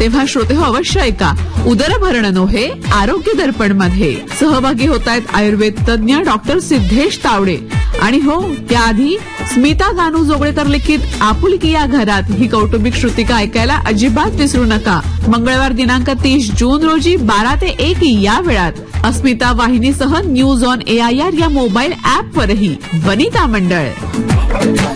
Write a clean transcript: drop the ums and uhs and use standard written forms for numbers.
तेव्हा श्रोते हो अवश्य ऐका उदरभरण नोहे आरोग्य दर्पण मध्ये सहभागी होत आहेत आयुर्वेद तज्ञ डॉक्टर सिद्धेश तावडे आणि हो त्याआधी स्मिता गानू जोगळेकर लिखित आपुलकी या घरात ही कौटुंबिक श्रुतिका ऐकायला अजिबात विसरू नका. मंगळवार दिनांक 30 जून रोजी 12 ते 1 या वेळात अस्मिता वाहिनीसह न्यूज ऑन AIR या मोबाईल ऍपवरही वनिता मंडळ.